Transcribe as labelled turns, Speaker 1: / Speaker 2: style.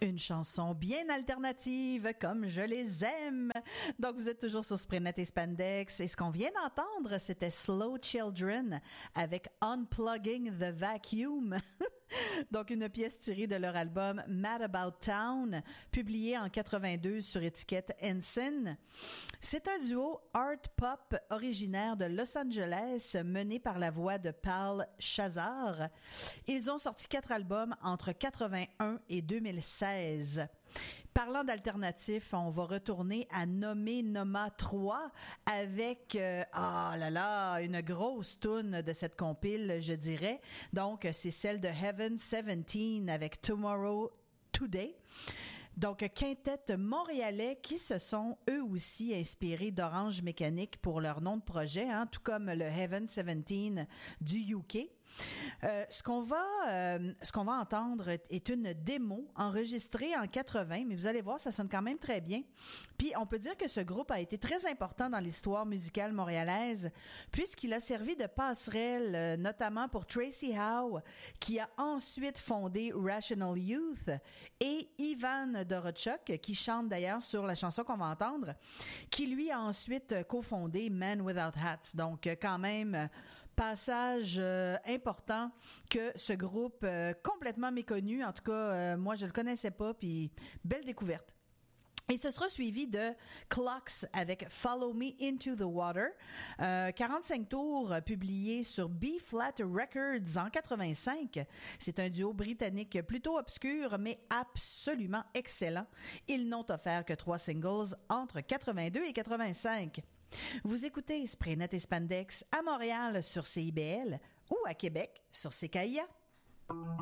Speaker 1: Une chanson bien alternative, comme je les aime. Donc, vous êtes toujours sur Spraynet et Spandex. Et ce qu'on vient d'entendre, c'était Slow Children avec Unplugging the Vacuum. Donc, une pièce tirée de leur album Mad About Town, publié en 82 sur étiquette Ensign. C'est un duo art pop originaire de Los Angeles, mené par la voix de Pal Shazar. Ils ont sorti 4 albums entre 81 et 2016. Parlant d'alternatifs, on va retourner à Nomé Noma 3 avec, une grosse toune de cette compile, je dirais. Donc, c'est celle de Heaven 17 avec Tomorrow Today. Donc, quintette montréalais qui se sont eux aussi inspirés d'Orange Mécanique pour leur nom de projet, tout comme le Heaven 17 du UK. Ce qu'on va entendre est une démo enregistrée en 80, mais vous allez voir, ça sonne quand même très bien. Puis on peut dire que ce groupe a été très important dans l'histoire musicale montréalaise, puisqu'il a servi de passerelle, notamment pour Tracy Howe, qui a ensuite fondé Rational Youth, et Ivan Dorochuk, qui chante d'ailleurs sur la chanson qu'on va entendre, qui lui a ensuite cofondé Man Without Hats. Donc quand même passage important que ce groupe complètement méconnu, en tout cas moi je le connaissais pas, puis belle découverte. Et ce sera suivi de Clocks avec Follow Me Into the Water, 45 tours publié sur B-Flat Records en 85. C'est un duo britannique plutôt obscur, mais absolument excellent. Ils n'ont offert que 3 singles entre 82 et 85. Vous écoutez Spraynet et Spandex à Montréal sur CIBL ou à Québec sur CKIA.